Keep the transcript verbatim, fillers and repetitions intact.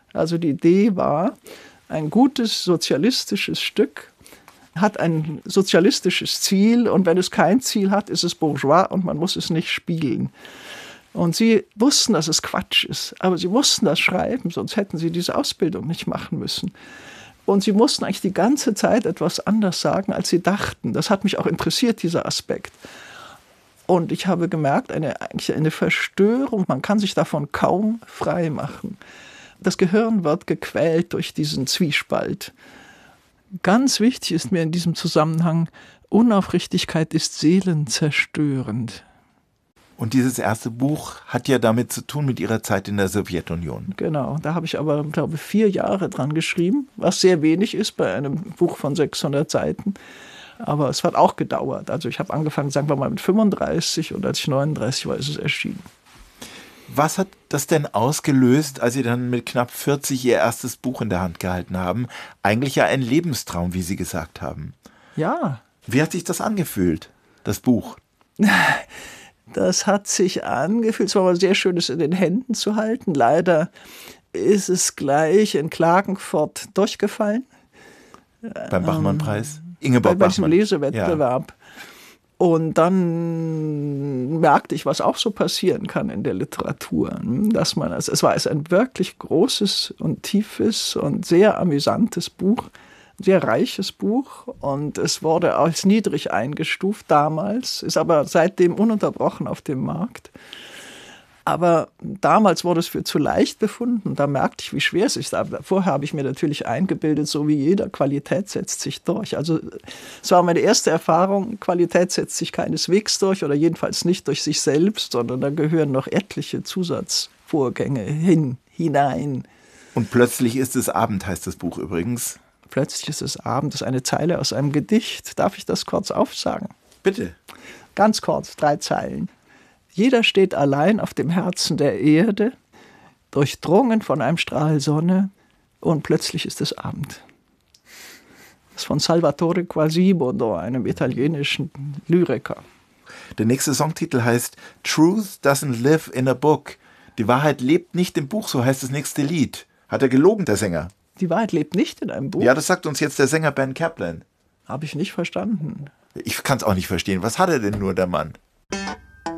Also die Idee war, ein gutes sozialistisches Stück hat ein sozialistisches Ziel und wenn es kein Ziel hat, ist es bourgeois und man muss es nicht spielen. Und sie wussten, dass es Quatsch ist, aber sie mussten das schreiben, sonst hätten sie diese Ausbildung nicht machen müssen. Und sie mussten eigentlich die ganze Zeit etwas anders sagen, als sie dachten. Das hat mich auch interessiert, dieser Aspekt. Und ich habe gemerkt, eine, eigentlich eine Verstörung, man kann sich davon kaum frei machen. Das Gehirn wird gequält durch diesen Zwiespalt. Ganz wichtig ist mir in diesem Zusammenhang, Unaufrichtigkeit ist seelenzerstörend. Und dieses erste Buch hat ja damit zu tun mit Ihrer Zeit in der Sowjetunion. Genau, da habe ich aber, glaube ich, vier Jahre dran geschrieben, was sehr wenig ist bei einem Buch von sechshundert Seiten. Aber es hat auch gedauert. Also ich habe angefangen, sagen wir mal, mit fünfunddreißig und als ich neununddreißig war, ist es erschienen. Was hat das denn ausgelöst, als Sie dann mit knapp vierzig Ihr erstes Buch in der Hand gehalten haben? Eigentlich ja ein Lebenstraum, wie Sie gesagt haben. Ja. Wie hat sich das angefühlt, das Buch? Das hat sich angefühlt, es war aber sehr schön, es in den Händen zu halten. Leider ist es gleich in Klagenfurt durchgefallen. Beim Bachmann-Preis? Ingeborg bei, bei diesem Bachmann. Lesewettbewerb. Ja. Und dann merkte ich, was auch so passieren kann in der Literatur. Dass man, also es war ein wirklich großes und tiefes und sehr amüsantes Buch. Sehr reiches Buch und es wurde als niedrig eingestuft damals, ist aber seitdem ununterbrochen auf dem Markt. Aber damals wurde es für zu leicht befunden. Da merkte ich, wie schwer es ist. Aber vorher habe ich mir natürlich eingebildet, so wie jeder, Qualität setzt sich durch. Also es war meine erste Erfahrung, Qualität setzt sich keineswegs durch oder jedenfalls nicht durch sich selbst, sondern da gehören noch etliche Zusatzvorgänge hin, hinein. Und plötzlich ist es Abend, heißt das Buch übrigens. Plötzlich ist es Abend, das ist eine Zeile aus einem Gedicht. Darf ich das kurz aufsagen? Bitte. Ganz kurz, drei Zeilen. Jeder steht allein auf dem Herzen der Erde, durchdrungen von einem Strahl Sonne und plötzlich ist es Abend. Das ist von Salvatore Quasimodo, einem italienischen Lyriker. Der nächste Songtitel heißt Truth Doesn't Live in a Book. Die Wahrheit lebt nicht im Buch, so heißt das nächste Lied. Hat er gelogen, der Sänger? Die Wahrheit lebt nicht in einem Buch? Ja, das sagt uns jetzt der Sänger Ben Kaplan. Habe ich nicht verstanden. Ich kann es auch nicht verstehen. Was hat er denn nur, der Mann?